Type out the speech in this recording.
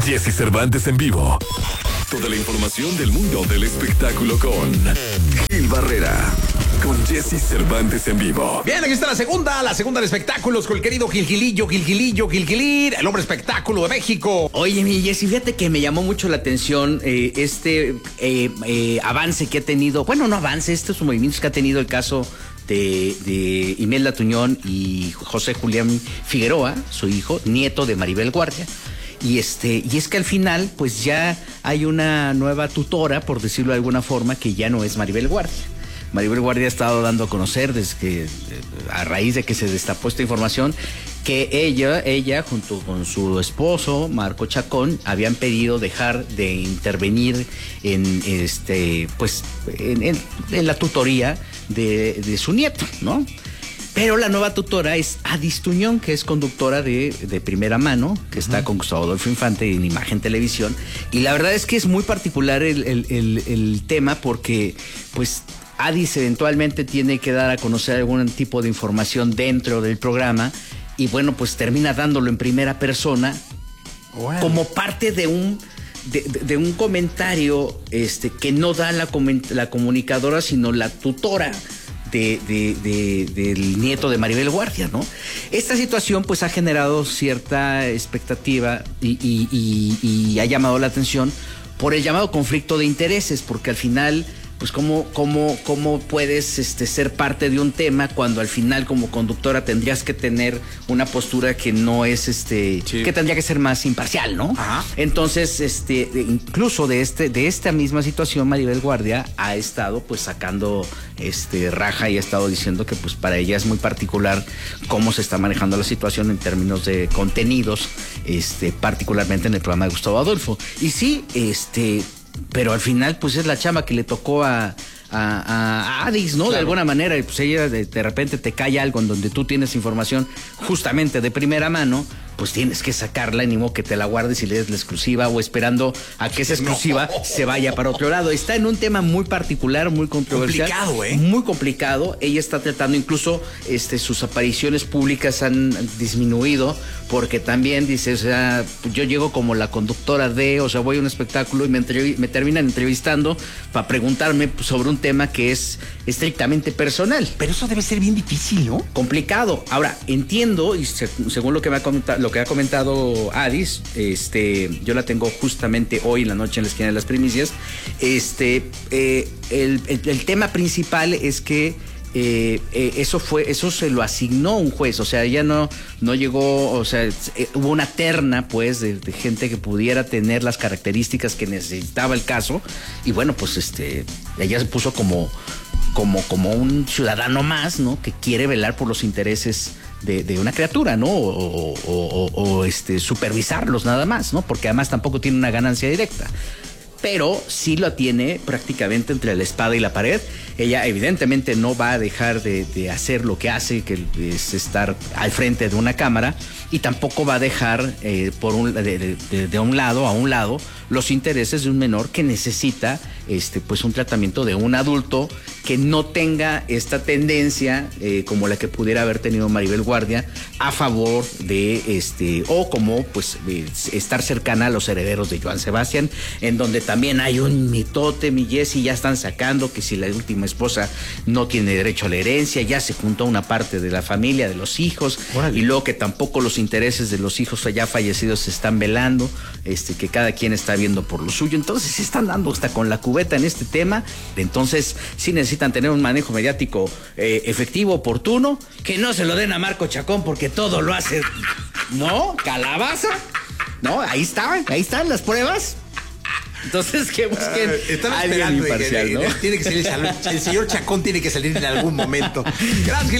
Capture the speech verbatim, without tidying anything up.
Jesse Cervantes en vivo. Toda la información del mundo del espectáculo con Gil Barrera. Con Jesse Cervantes en vivo. Bien, aquí está la segunda, la segunda de espectáculos con el querido Gil Gilillo, Gil Gilillo, Gil Gilir, el hombre espectáculo de México. Oye, mi Jesse, fíjate que me llamó mucho la atención eh, este eh, eh, avance que ha tenido, bueno, no avance, estos movimientos que ha tenido el caso de, de Imelda Tuñón y José Julián Figueroa, su hijo, nieto de Maribel Guardia. Y este, y es que al final, pues ya hay una nueva tutora, por decirlo de alguna forma, que ya no es Maribel Guardia. Maribel Guardia ha estado dando a conocer, desde que, a raíz de que se destapó esta información, que ella, ella junto con su esposo, Marco Chacón, habían pedido dejar de intervenir en este, pues, en, en, en la tutoría de, de su nieto, ¿no? Pero la nueva tutora es Adis Tuñón, que es conductora de, de primera mano, que está uh-huh. con Gustavo Adolfo Infante en Imagen Televisión. Y la verdad es que es muy particular el, el, el, el tema porque, pues, Adis eventualmente tiene que dar a conocer algún tipo de información dentro del programa y, bueno, pues termina dándolo en primera persona bueno. como parte de un... De, de, de un comentario este, que no da la, la comunicadora, sino la tutora De, de, de, del nieto de Maribel Guardia, ¿no? Esta situación pues ha generado cierta expectativa y, y, y, y ha llamado la atención por el llamado conflicto de intereses, porque al final pues cómo, cómo, cómo puedes este, ser parte de un tema cuando al final como conductora tendrías que tener una postura que no es, este, sí. que tendría que ser más imparcial, ¿no? Ajá. Entonces, este, incluso de este, de esta misma situación, Maribel Guardia ha estado pues sacando este raja y ha estado diciendo que pues para ella es muy particular cómo se está manejando la situación en términos de contenidos, este, particularmente en el programa de Gustavo Adolfo. Y sí, este, pero al final pues es la chama que le tocó a A, a, a Adis, ¿no? Claro. De alguna manera, pues ella de, de repente te cae algo en donde tú tienes información justamente de primera mano, pues tienes que sacarla, ni modo que te la guardes y le des la exclusiva o esperando a que esa exclusiva no. se vaya para otro lado. Está en un tema muy particular, muy controversial. Complicado, ¿eh? Muy complicado. Ella está tratando, incluso este, sus apariciones públicas han disminuido, porque también dice, o sea, yo llego como la conductora de, o sea, voy a un espectáculo y me, entrev- me terminan entrevistando para preguntarme sobre un tema que es estrictamente personal. Pero eso debe ser bien difícil, ¿no? Complicado. Ahora, entiendo, y se, según lo que me ha comentado, lo que ha comentado Adis, este, yo la tengo justamente hoy en la noche en la esquina de las primicias, este, eh, el, el, el tema principal es que Eh, eh, eso fue, eso se lo asignó un juez, o sea, ella no, no llegó, o sea, eh, hubo una terna, pues, de, de gente que pudiera tener las características que necesitaba el caso, y bueno, pues, este, ella se puso como, como, como un ciudadano más, ¿no? Que quiere velar por los intereses de, de una criatura, ¿no? O, o, o, o este, supervisarlos nada más, ¿no? Porque además tampoco tiene una ganancia directa. Pero sí lo tiene prácticamente entre la espada y la pared. Ella evidentemente no va a dejar de, de hacer lo que hace, que es estar al frente de una cámara, y tampoco va a dejar eh, por un, de, de, de un lado a un lado los intereses de un menor que necesita este, pues un tratamiento de un adulto que no tenga esta tendencia eh, como la que pudiera haber tenido Maribel Guardia a favor de este, o como pues eh, estar cercana a los herederos de Joan Sebastián, en donde también hay un mitote, mi Jessy, ya están sacando que si la última esposa no tiene derecho a la herencia, ya se juntó una parte de la familia, de los hijos, Órale. Y luego que tampoco los intereses de los hijos ya fallecidos se están velando, este, que cada quien está viendo por lo suyo, entonces se están dando hasta con la cubeta en este tema, entonces sí necesitan tener un manejo mediático eh, efectivo, oportuno, que no se lo den a Marco Chacón porque todo lo hace, ¿no? Calabaza, ¿no? Ahí están, ahí están las pruebas. Entonces que busquen uh, están a alguien esperando imparcial, que, ¿no? Tiene que salir, el señor Chacón tiene que salir en algún momento. Gracias.